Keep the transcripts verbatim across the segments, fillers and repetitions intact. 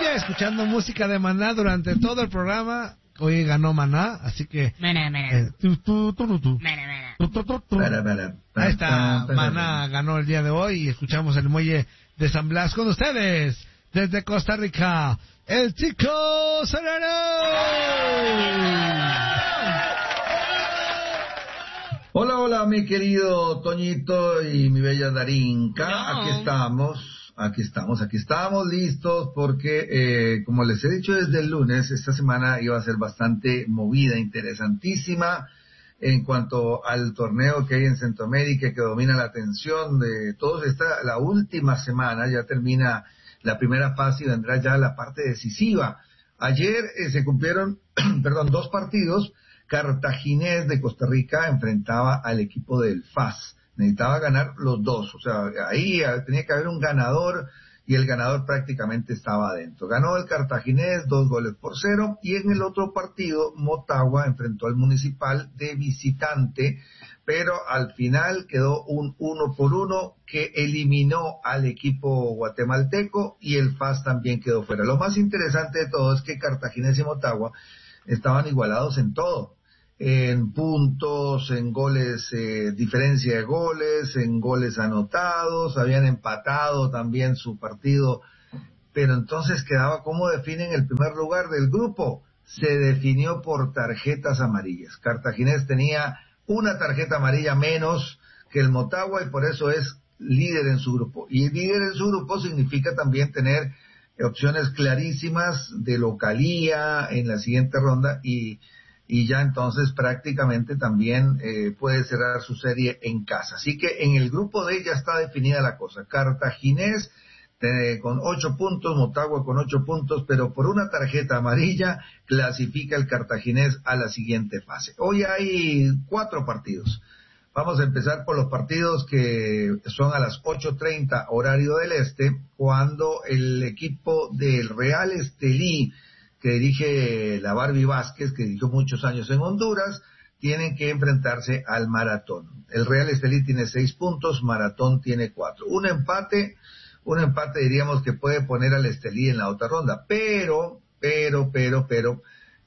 Oye, escuchando música de Maná durante todo el programa. Hoy ganó Maná, así que... Maná, Maná. Eh, tu, tu, tu, tu, tu. Maná, Maná. Tu, tu, tu, tu. Para, para, para, Ahí está, para, para, Maná ganó el día de hoy y escuchamos el muelle de San Blas con ustedes. Desde Costa Rica, el Chico Serrano. Hola, hola, mi querido Toñito y mi bella Darinka. No. Aquí estamos, aquí estamos, aquí estamos listos porque, eh, como les he dicho desde el lunes, esta semana iba a ser bastante movida, interesantísima en cuanto al torneo que hay en Centroamérica que domina la atención de todos. Esta, la última semana ya termina la primera fase y vendrá ya la parte decisiva. Ayer eh, se cumplieron, perdón, dos partidos. Cartaginés de Costa Rica enfrentaba al equipo del F A S. Necesitaba ganar los dos, o sea, ahí tenía que haber un ganador y el ganador prácticamente estaba adentro. Ganó el Cartaginés dos goles por cero y en el otro partido Motagua enfrentó al Municipal de visitante, pero al final quedó un uno por uno que eliminó al equipo guatemalteco y el F A S también quedó fuera. Lo más interesante de todo es que Cartaginés y Motagua estaban igualados en todo. En puntos, en goles, eh, diferencia de goles, en goles anotados, habían empatado también su partido, pero entonces quedaba, ¿cómo definen el primer lugar del grupo? Se definió por tarjetas amarillas. Cartaginés tenía una tarjeta amarilla menos que el Motagua y por eso es líder en su grupo. Y líder en su grupo significa también tener opciones clarísimas de localía en la siguiente ronda y y ya entonces prácticamente también eh, puede cerrar su serie en casa. Así que en el grupo D ya está definida la cosa. Cartaginés eh, con ocho puntos, Motagua con ocho puntos, pero por una tarjeta amarilla clasifica el Cartaginés a la siguiente fase. Hoy hay cuatro partidos. Vamos a empezar por los partidos que son a las ocho treinta horario del este, cuando el equipo del Real Estelí, que dirige la Barbie Vázquez, que dirigió muchos años en Honduras, tienen que enfrentarse al Maratón. El Real Estelí tiene seis puntos, Maratón tiene cuatro. Un empate, un empate diríamos que puede poner al Estelí en la otra ronda, pero, pero, pero, pero,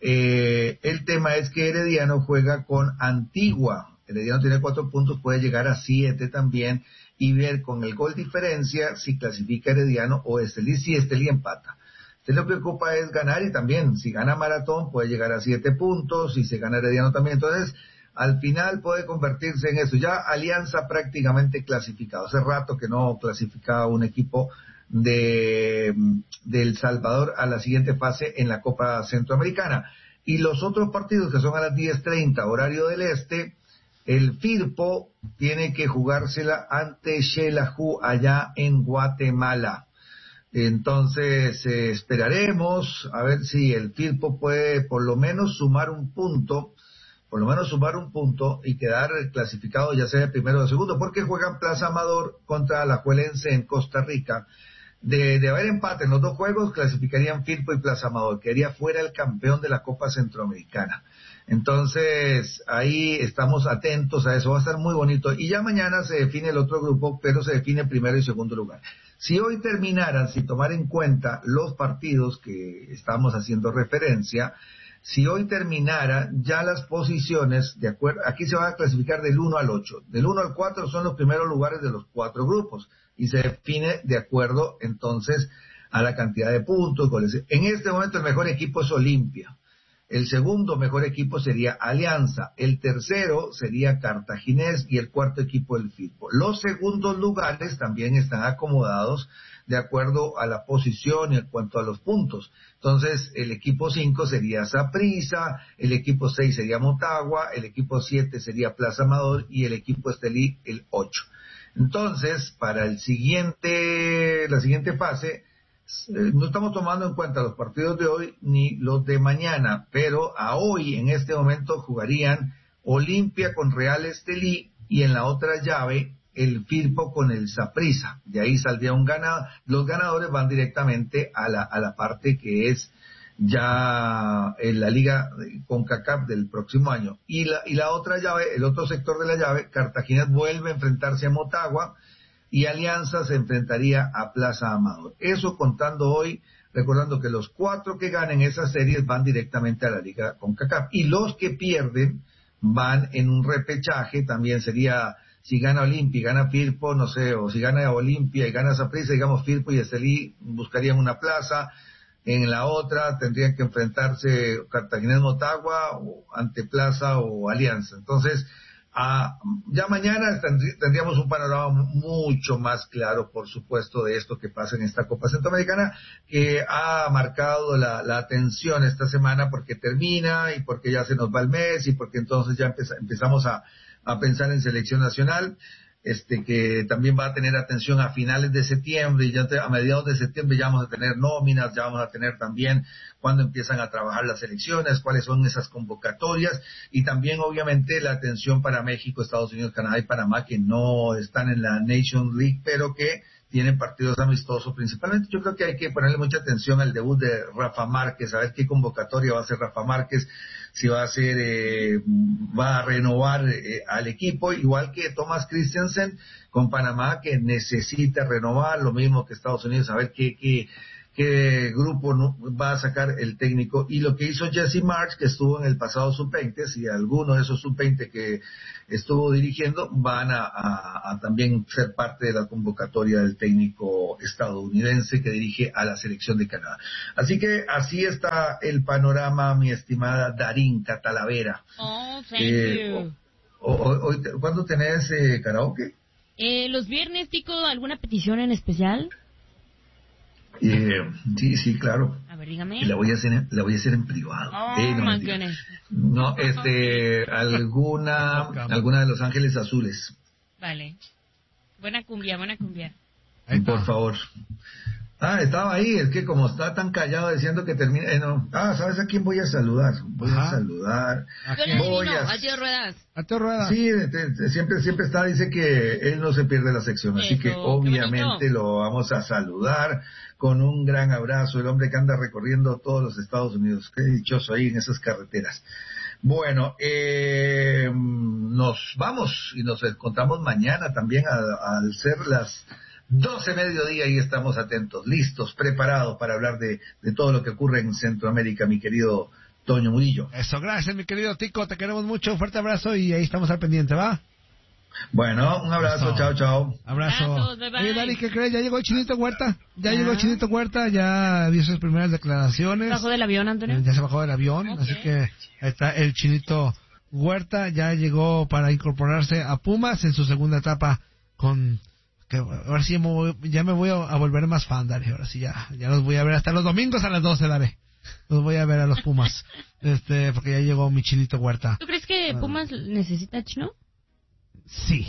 eh, el tema es que Herediano juega con Antigua. Herediano tiene cuatro puntos, puede llegar a siete también, y ver con el gol diferencia si clasifica Herediano o Estelí, si Estelí empata. Se lo que ocupa es ganar y también, si gana Maratón, puede llegar a siete puntos, si se gana Herediano también. Entonces, al final puede convertirse en eso. Ya Alianza prácticamente clasificado. Hace rato que no clasificaba un equipo de, de El Salvador a la siguiente fase en la Copa Centroamericana. Y los otros partidos que son a las diez treinta, horario del este, el Firpo tiene que jugársela ante Xelajú allá en Guatemala. Entonces eh, esperaremos a ver si el Firpo puede por lo menos sumar un punto, por lo menos sumar un punto y quedar clasificado ya sea de primero o de segundo, porque juegan Plaza Amador contra Alajuelense en Costa Rica. De, de haber empate en los dos juegos, clasificarían Firpo y Plaza Amador, quedaría fuera el campeón de la Copa Centroamericana. Entonces, ahí estamos atentos a eso, va a estar muy bonito. Y ya mañana se define el otro grupo, pero se define primero y segundo lugar. Si hoy terminaran, sin tomar en cuenta los partidos que estamos haciendo referencia, si hoy terminara ya las posiciones, de acuerdo, aquí se van a clasificar del uno al ocho. Del uno al cuatro son los primeros lugares de los cuatro grupos y se define de acuerdo entonces a la cantidad de puntos, goles. En este momento el mejor equipo es Olimpia. El segundo mejor equipo sería Alianza, el tercero sería Cartaginés y el cuarto equipo el Firpo. Los segundos lugares también están acomodados de acuerdo a la posición y en cuanto a los puntos. Entonces, el equipo cinco sería Saprissa, el equipo seis sería Motagua, el equipo siete sería Plaza Amador y el equipo Estelí el ocho. Entonces, para el siguiente, la siguiente fase, no estamos tomando en cuenta los partidos de hoy ni los de mañana, pero a hoy en este momento jugarían Olimpia con Real Estelí y en la otra llave el Firpo con el Saprissa. De ahí saldría un ganador. Los ganadores van directamente a la a la parte que es ya en la Liga CONCACAF del próximo año. Y la y la otra llave, el otro sector de la llave, Cartagena vuelve a enfrentarse a Motagua y Alianza se enfrentaría a Plaza Amador. Eso contando hoy recordando que los cuatro que ganen esas series van directamente a la Liga CONCACAF, y los que pierden van en un repechaje. También sería, si gana Olimpia y gana Firpo, no sé, o si gana Olimpia y gana Saprissa, digamos Firpo y Estelí buscarían una plaza. En la otra tendrían que enfrentarse Cartaginés Motagua, o Anteplaza o Alianza. Entonces, ah, ya mañana tendrí, tendríamos un panorama mucho más claro, por supuesto, de esto que pasa en esta Copa Centroamericana, que ha marcado la, la atención esta semana porque termina y porque ya se nos va el mes y porque entonces ya empeza, empezamos a, a pensar en selección nacional. Este, que también va a tener atención a finales de septiembre, y ya te, a mediados de septiembre ya vamos a tener nóminas, ya vamos a tener también cuando empiezan a trabajar las elecciones, cuáles son esas convocatorias, y también obviamente la atención para México, Estados Unidos, Canadá y Panamá, que no están en la Nation League, pero que tienen partidos amistosos principalmente. Yo creo que hay que ponerle mucha atención al debut de Rafa Márquez, a ver qué convocatoria va a hacer Rafa Márquez, si va a ser, eh, va a renovar eh, al equipo, igual que Thomas Christensen con Panamá, que necesita renovar, lo mismo que Estados Unidos, a ver qué, qué, qué grupo no, va a sacar el técnico. Y lo que hizo Jesse Marsch, que estuvo en el pasado sub veinte, si alguno de esos sub veinte que estuvo dirigiendo van a, a, a también ser parte de la convocatoria del técnico estadounidense que dirige a la selección de Canadá. Así que así está el panorama, mi estimada Darín Catalavera. Oh, thank eh, you. O, o, o, ¿Cuándo tenés eh, karaoke? Eh, los viernes, Tico, ¿alguna petición en especial? Eh, sí, sí, claro. A ver, dígame. Y la voy a hacer, en, la voy a hacer en privado. Oh, eh, no, my goodness. no, este, alguna, alguna de Los Ángeles Azules. Vale. Buena cumbia, buena cumbia. Por favor. Ah, estaba ahí, es que como está tan callado diciendo que termina, eh, no. Ah, ¿sabes a quién voy a saludar? Voy Ajá. a saludar. ¿A quién? Voy a... a Tío Ruedas. A Tío Ruedas. Sí, te, te, siempre siempre está, dice que él no se pierde la sección, Eso, así que obviamente lo vamos a saludar con un gran abrazo, el hombre que anda recorriendo todos los Estados Unidos, qué dichoso ahí en esas carreteras. Bueno, eh, nos vamos y nos encontramos mañana también al ser las doce mediodía y estamos atentos, listos, preparados para hablar de, de todo lo que ocurre en Centroamérica, mi querido Toño Murillo. Eso, gracias, mi querido Tico, te queremos mucho, un fuerte abrazo y ahí estamos al pendiente, ¿va? Bueno, un abrazo, Eso. chao, chao. Abrazo. Abrazos, bye, bye. Oye, Dani, ¿qué crees? Ya llegó el Chinito Huerta, ya ¿Ah? llegó el Chinito Huerta, ya dio sus primeras declaraciones. ¿Bajó del avión, Antonio? Ya se bajó del avión, okay. Así que ahí está el Chinito Huerta, ya llegó para incorporarse a Pumas en su segunda etapa con... que ahora sí ya me voy, ya me voy a, a volver más fan, Dari, ahora sí ya, ya los voy a ver hasta los domingos a las doce, Dari. Los voy a ver a los Pumas, este, porque ya llegó mi Chinito Huerta. ¿Tú crees que Pumas uh, necesita Chino? Sí.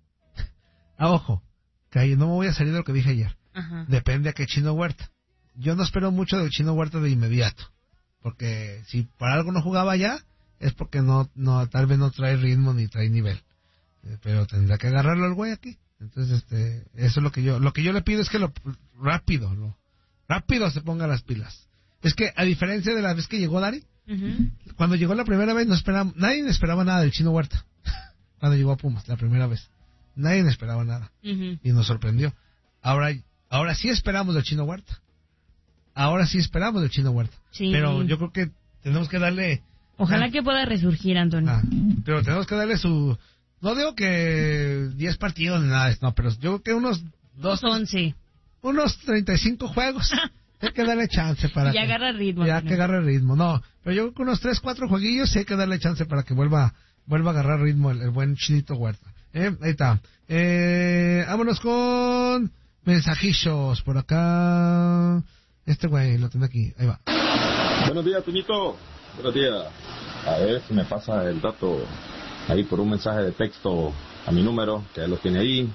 Ah, ojo, que ahí no me voy a salir de lo que dije ayer. Ajá. Depende a qué Chino Huerta. Yo no espero mucho del Chino Huerta de inmediato, porque si por algo no jugaba ya, es porque no, no, tal vez no trae ritmo ni trae nivel. Eh, pero tendrá que agarrarlo el güey aquí. Entonces, este, eso es lo que yo, lo que yo le pido es que lo rápido, lo rápido se ponga las pilas. Es que a diferencia de la vez que llegó Dari, uh-huh. cuando llegó la primera vez no esperaba, nadie esperaba nada del Chino Huerta. Cuando llegó a Pumas la primera vez, nadie esperaba nada uh-huh. y nos sorprendió. Ahora, ahora sí esperamos del Chino Huerta. Ahora sí esperamos del Chino Huerta. Sí. Pero yo creo que tenemos que darle. Ojalá ah, que pueda resurgir, Antonio. Ah, pero tenemos que darle su. No digo que diez partidos ni nada, no, pero yo creo que unos dos, once, unos treinta y cinco juegos. Hay que darle chance para ya que agarra ritmo. Ya ¿no? que agarre ritmo, no. Pero yo creo que unos tres, cuatro jueguillos sí hay que darle chance para que vuelva, vuelva a agarrar ritmo el, el buen Chinito Huerta. ¿Eh? Ahí está. Eh, vámonos con mensajillos por acá. Este güey lo tengo aquí. Ahí va. Buenos días, Toñito. Buenos días. A ver si me pasa el dato ahí por un mensaje de texto a mi número, que él lo tiene ahí,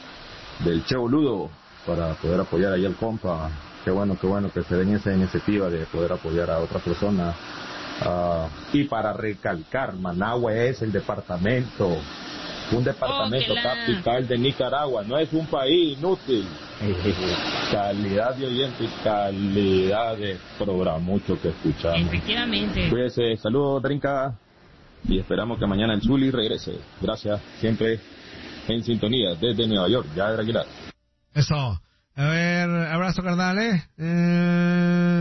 del Che Boludo, para poder apoyar ahí al compa. Qué bueno, qué bueno que se den esa iniciativa de poder apoyar a otra persona. Uh, y para recalcar, Managua es el departamento, un departamento oh, capital de Nicaragua, no es un país inútil. Calidad de oyente y calidad de programa, mucho que escuchamos. Efectivamente. Cuídese, saludos, Trinca, y esperamos que mañana el Zuli regrese. Gracias, siempre en sintonía desde Nueva York, ya de Aguilar. Eso. A ver, abrazo, carnal, ¿eh? eh...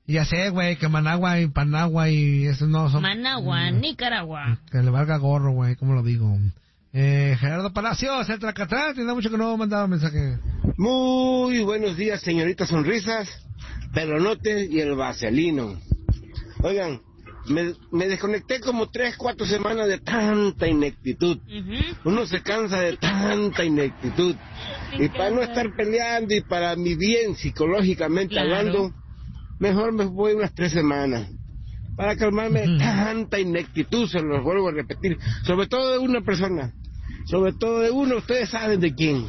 Y ya sé, güey, que Managua y Panagua y eso no son... Managua, mm, Nicaragua. Que le valga gorro, güey, ¿cómo lo digo? Eh, Gerardo Palacios, el Tracatrán, tiene mucho que no mandaba mensaje. Muy buenos días, señoritas sonrisas, Pelonote y el Vaselino. Oigan, me, me desconecté como tres, cuatro semanas de tanta ineptitud. Uh-huh. Uno se cansa de tanta ineptitud. Me y encanta. Para no estar peleando y para mi bien psicológicamente claro. hablando, mejor me voy unas tres semanas. Para calmarme uh-huh. de tanta ineptitud, se los vuelvo a repetir. Sobre todo de una persona. Sobre todo de uno, ustedes saben de quién.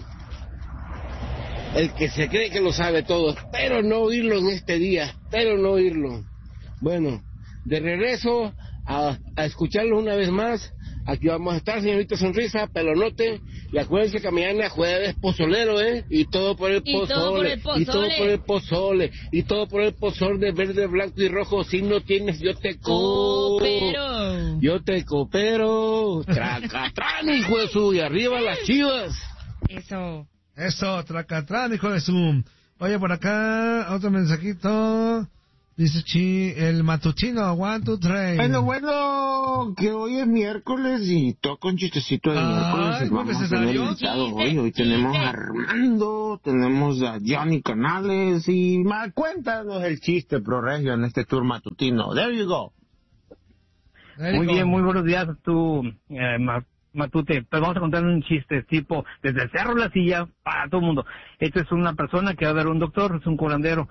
El que se cree que lo sabe todo. Espero no oírlo en este día. Espero no oírlo. Bueno, de regreso a, a escucharlo una vez más. Aquí vamos a estar, señorita Sonrisa, Pelonote. Y acuérdense que mañana jueves pozolero, ¿eh? Y todo por el pozole. Y todo por el pozole. Y todo por el pozole de verde, blanco y rojo. Si no tienes, yo te coopero. Yo te coopero. Tracatrán, hijo de su. Y arriba las Chivas. Eso. Eso, Tracatrán, hijo de su. Oye, por acá, otro mensajito. Dice Chi, el matutino, one, two, three. Bueno, bueno, que hoy es miércoles y toca un chistecito de Ay, miércoles. Vamos a tener invitado hoy. Hoy tenemos a Armando, tenemos a Johnny Canales y ma, cuéntanos el chiste pro regio en este tour matutino. There you go. There you muy go. Bien, muy buenos días, tú, eh, Matute. Pues vamos a contar un chiste tipo desde el Cerro La Silla para todo el mundo. Esta es una persona que va a ver a un doctor, es un curandero.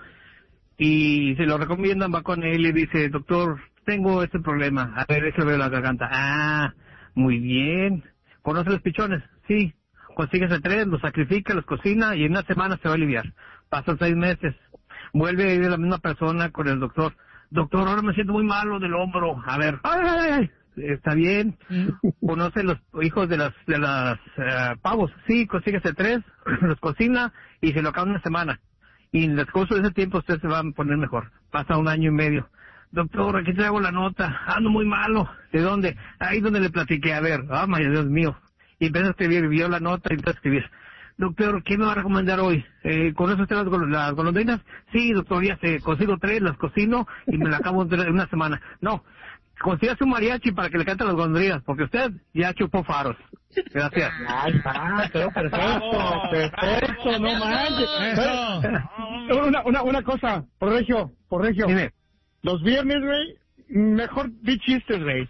Y se lo recomiendan, va con él y dice, doctor, tengo este problema, a ver, déjame ver la garganta. Ah, muy bien. ¿Conoce los pichones? Sí. Consíguese tres, los sacrifica, los cocina y en una semana se va a aliviar. Pasan seis meses. Vuelve a ir la misma persona con el doctor. Doctor, ahora me siento muy malo del hombro. A ver, ay, ay, ay. Está bien. ¿Conoce los hijos de las de las uh, pavos? Sí, consíguese tres, los cocina y se lo acaba en una semana. Y en el curso de ese tiempo usted se va a poner mejor. Pasa un año y medio. Doctor, aquí traigo la nota. Ando muy malo. ¿De dónde? Ahí donde le platiqué. A ver, ah, oh, Dios mío. Y empezó a escribir, vio la nota y empezó a escribir. Doctor, ¿qué me va a recomendar hoy? Eh, ¿Conoce usted las, gol- las golondrinas? Sí, doctor, ya sé. Consigo tres, las cocino y me la acabo en una semana. No, consígase un mariachi para que le cante las golondrinas, porque usted ya chupó faros. Gracias. Ay, está, pero perfecto, perfecto, no manches. Una, una, una cosa, por regio, por regio. Dime. Los viernes, güey, mejor di chistes, güey.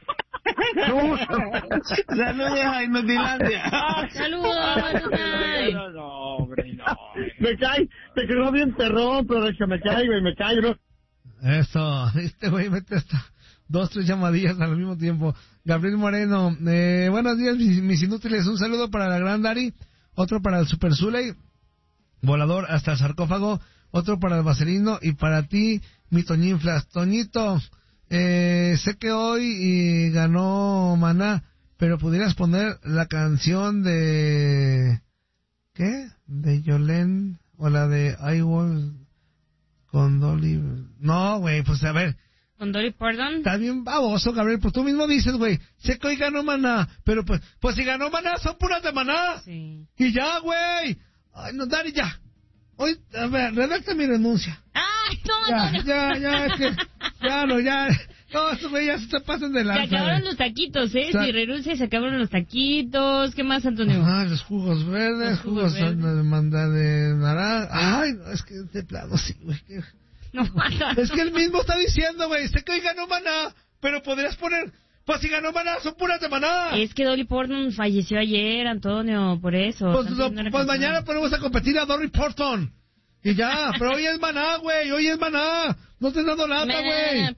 Saludos a Inutilandia. Saludos, no, no, hombre, no. Me cae, te quedó bien perrón, pero regio, me cae, güey, me cae, bro. Eso, este güey mete hasta dos, tres llamadillas al mismo tiempo. Gabriel Moreno, eh, buenos días mis, mis inútiles, un saludo para la Gran Dari, otro para el Super Zuley, volador hasta el sarcófago, otro para el Vaselino y para ti, mi Toñinflas. Toñito, eh, sé que hoy y ganó Maná, pero pudieras poner la canción de... ¿qué? De Yolén o la de I Was con Dolly... No, güey, pues a ver... ¿Con Dolly Parton? Está bien baboso, Gabriel, pues tú mismo dices, güey, sé que hoy ganó Maná, pero pues, pues si ganó Maná, son puras de Maná. Sí. Y ya, güey. Ay, no, Dari, ya. Hoy, a ver, redacta mi renuncia. ¡Ay, no, Ya, no, no! ya, ya, es que, ya, no, ya. No, estos güey ya se te pasan de Se lanza. acabaron güey. los taquitos, ¿eh? O sea, si renuncia, se acabaron los taquitos. ¿Qué más, Antonio? Ajá, los jugos verdes, Los jugos jugos, verdes. de manda de naranja. Ay, no, es que de plano sí, güey. que- No, Es que él mismo está diciendo, güey, sé que hoy ganó Maná, pero podrías poner, pues si ganó Maná, son puras de Maná. Es que Dolly Parton falleció ayer, Antonio, por eso. Pues, Están no, pidiendo una pues canción. mañana ponemos a competir a Dolly Parton. Y ya, pero hoy es Maná, güey, hoy es Maná. No te has dado lata, güey.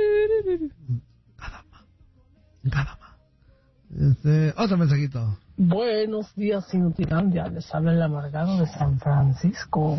Gadama. Este, otro mensajito. Buenos días, Inutilandia. Les habla el amargado de San Francisco.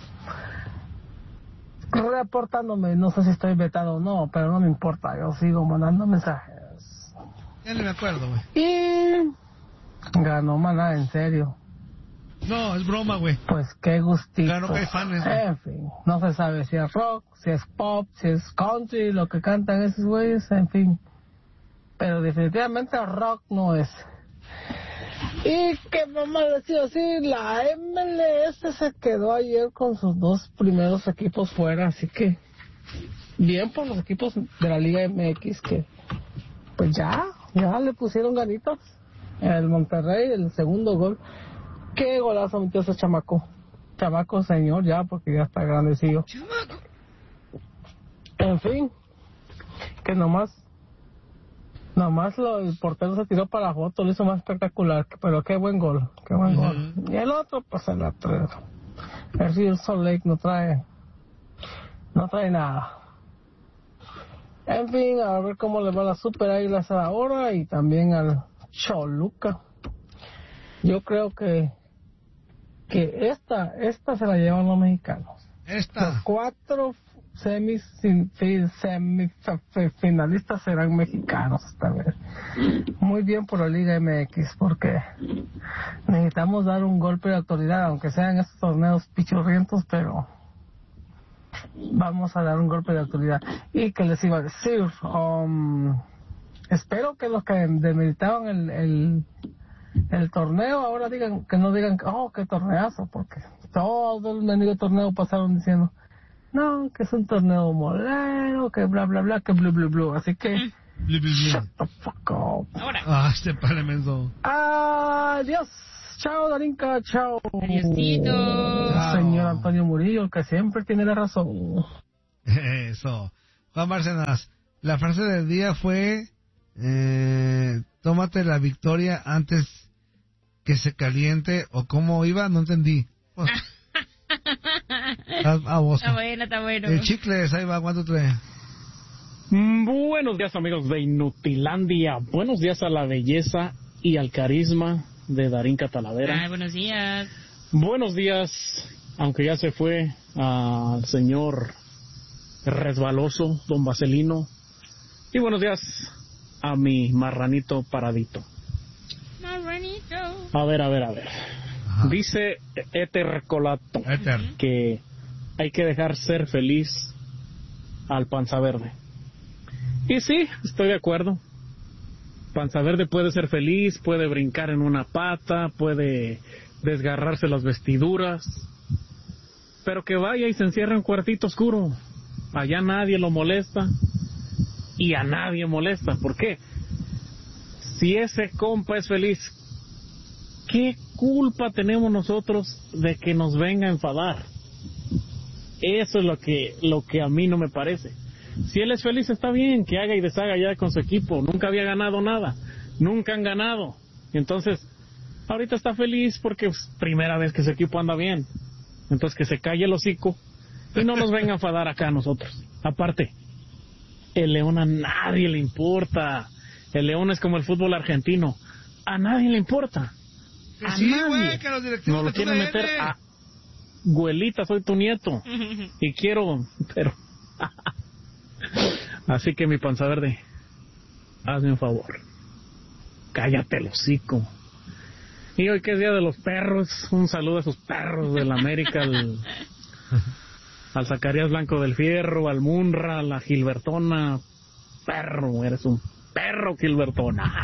Reportándome, no sé si estoy vetado o no, pero no me importa, yo sigo mandando mensajes. Ya ni me acuerdo, güey. Y ganó Maná, en serio. No, es broma, güey. Pues qué gustito. Ganó Caifanes, güey. En fin, no se sabe si es rock, si es pop, si es country, lo que cantan esos güeyes, en fin. Pero definitivamente rock no es. Y que vamos a decir así, la M L S se quedó ayer con sus dos primeros equipos fuera, así que bien por los equipos de la Liga M X que pues ya, ya le pusieron ganitas. El Monterrey, el segundo gol. Qué golazo metió ese chamaco. Chamaco señor ya, porque ya está grandecillo. En fin, que nomás, nomás lo, el portero se tiró para la foto, lo hizo más espectacular, pero qué buen gol, qué buen uh-huh. gol. Y el otro, pues el otro, el Real Salt Lake no trae, no trae nada. En fin, a ver cómo le va a la Super Águilas ahora y también al Choluca. Yo creo que que esta esta se la llevan los mexicanos. Esta. Los cuatro semis, semifinalistas serán mexicanos esta vez. Muy bien por la Liga M X, porque necesitamos dar un golpe de autoridad, aunque sean estos torneos pichurrientos, pero vamos a dar un golpe de autoridad. Y que les iba a decir, um, espero que los que demeritaban el, el el torneo ahora digan, que no digan, oh, qué torneazo, porque todo el mendigo torneo pasaron diciendo, no, que es un torneo molero, que bla bla bla, que blu blu blu, así que blu, blu, blu. Shut the fuck up. Ahora. Ah, este parlamento. Adiós. Chao, Darinka, chao. Adiósito. Señor Antonio Murillo, que siempre tiene la razón. Eso. Juan Bárcenas, la frase del día fue, eh, tómate la victoria antes que se caliente, o cómo iba, no entendí. Pues, ah, vos. Está bueno, está bueno. El Chicles, ahí va, ¿cuánto trae? Buenos días, amigos de Inutilandia. Buenos días a la belleza y al carisma de Darinka Talavera. Ah, buenos días. Buenos días, aunque ya se fue, al señor resbaloso, don Vaselino. Y buenos días a mi marranito paradito. Marranito. A ver, a ver, a ver. Ajá. Dice Éter Colato Éter. que hay que dejar ser feliz al Panza Verde. Y sí, estoy de acuerdo. Panza Verde puede ser feliz, puede brincar en una pata, puede desgarrarse las vestiduras, pero que vaya y se encierre en un cuartito oscuro. Allá nadie lo molesta y a nadie molesta. ¿Por qué? Si ese compa es feliz, ¿qué culpa tenemos nosotros de que nos venga a enfadar? Eso es lo que, lo que a mí no me parece. Si él es feliz, está bien, que haga y deshaga ya con su equipo. Nunca había ganado nada, nunca han ganado. Entonces, ahorita está feliz porque es pues, primera vez que su equipo anda bien. Entonces, que se calle el hocico y no nos venga a enfadar acá a nosotros. Aparte, el León a nadie le importa. El León es como el fútbol argentino. A nadie le importa. A sí, nadie. Güey, que los directivos nos lo quieren meter a... Güelita, soy tu nieto. Y quiero... pero así que mi Panza Verde, hazme un favor. Cállate el hocico. Y hoy que es Día de los Perros, un saludo a esos perros del América, al, al Zacarías Blanco del Fierro, al Munra, a la Gilbertona. Perro, eres un perro, Gilbertona.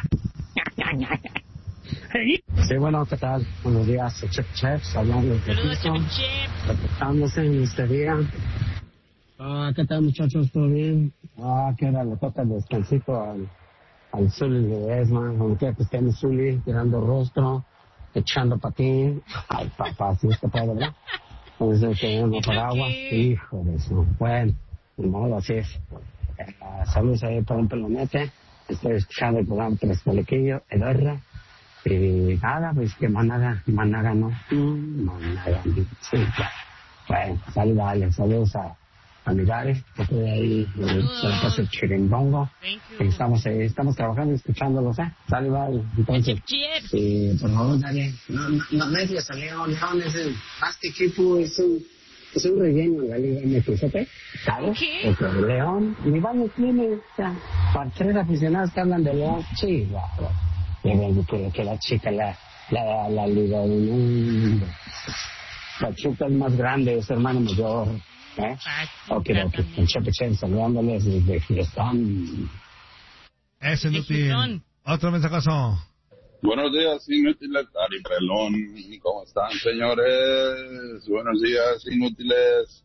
Sí, bueno, ¿qué tal? Buenos días, Chef Chefs, hablando de Houston, reportándose en este día. Ah, ¿qué tal, muchachos? ¿Todo bien? Ah, que ahora le toca el descansito al, al Zully de Esma, donde quiera que esté mi Zully, tirando rostro, echando patín. Ay, papá, si usted puede, ¿verdad? Entonces, que uno paraguas, hijo de eso. Bueno, de modo, así es. Eh, saludos ahí para un pelonete. Estoy escuchando el programa Tres Pelequillo, el R. Y nada, pues que Managa, Managa no. Managa, sí, claro. Bueno, saludos, saludos a familiares, que estoy ahí, eh, se la pasa el chirimbongo. Estamos, eh, estamos trabajando y escuchándolos, ¿eh? Sale, vale. Entonces, eh, por favor, dale. No, no, no medios a León, León es el, más que equipo, es un, es un relleno en la Liga M X, ¿ok? ¿Sabes? Porque León, ni baño tiene, o sea, para tres aficionados que hablan de León, sí, claro. Y bueno, que, que la chica, la, la, la Liga del Mundo. La chica es más grande, es hermano mayor. ¿Eh? Ok, ok, con Chepe Chen saludándoles desde Fiestón. Es inútil. Otro mensajazo. Buenos días, inútiles. Ari Prelón, ¿cómo están, señores? Buenos días, inútiles.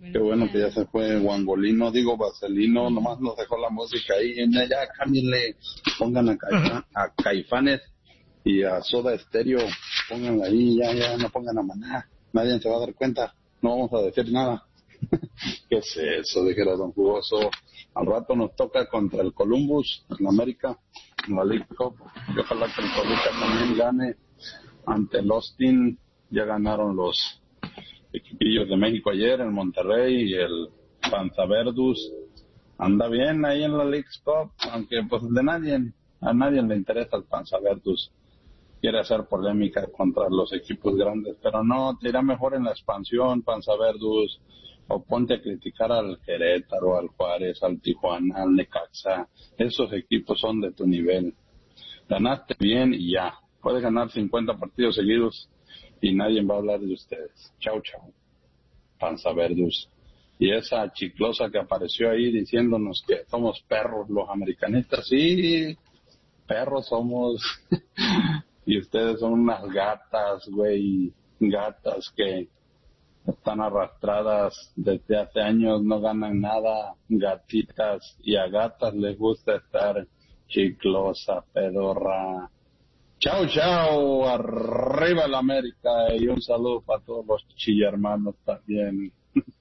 Qué bueno que ya se fue Guangolino, digo Vaselino, nomás nos dejó la música ahí. Ya, cámbienle, pongan a, Caifa, a Caifanes y a Soda Stereo, pónganla ahí, ya, ya, no pongan a Maná. Nadie se va a dar cuenta, no vamos a decir nada. ¿Qué es eso? Dijera Don Jugoso. Al rato nos toca contra el Columbus en América, en la League Cup. Y ojalá que el Toluca también gane ante el Austin. Ya ganaron los equipillos de México ayer, el Monterrey y el Panzaverdus. Anda bien ahí en la League Cup, aunque pues de nadie, a nadie le interesa el Panzaverdus. Quiere hacer polémica contra los equipos grandes, pero no, te irá mejor en la expansión, Panzaverdus. O ponte a criticar al Querétaro, al Juárez, al Tijuana, al Necaxa. Esos equipos son de tu nivel. Ganaste bien y ya. Puedes ganar cincuenta partidos seguidos y nadie va a hablar de ustedes. Chau, chau. Panzaverdus. Y esa chiclosa que apareció ahí diciéndonos que somos perros los americanistas. Sí, perros somos. Y ustedes son unas gatas, güey. Gatas que están arrastradas desde hace años, no ganan nada, gatitas, y a gatas les gusta estar chiclosa, pedorra. Chao, chao, arriba la América, y un saludo para todos los chillermanos también.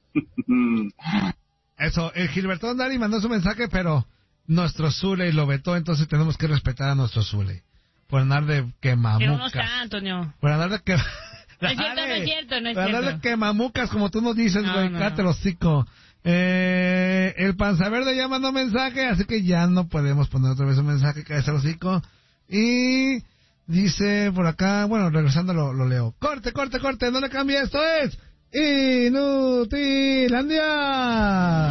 Eso, el Gilberto Dari mandó su mensaje, pero nuestro Zule lo vetó, entonces tenemos que respetar a nuestro Zule. Por andar de quemamucas. Pero no está, Antonio. Por andar de que... No es cierto, no es cierto, no es Para cierto. darle quemamucas, como tú nos dices, güey, no, cállate no. el hocico. Eh, el Panzaverde ya mandó mensaje, así que ya no podemos poner otra vez un mensaje, cállate el hocico. Y dice por acá, bueno, regresando lo, lo leo. Corte, corte, corte, no le cambie, esto es Inutilandia.